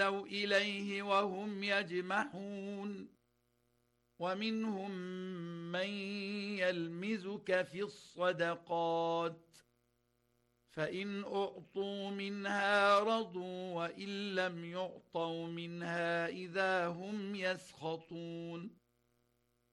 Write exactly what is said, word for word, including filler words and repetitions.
ولوا إليه وهم يجمحون ومنهم من يلمزك في الصدقات فإن أعطوا منها رضوا وإن لم يعطوا منها إذا هم يسخطون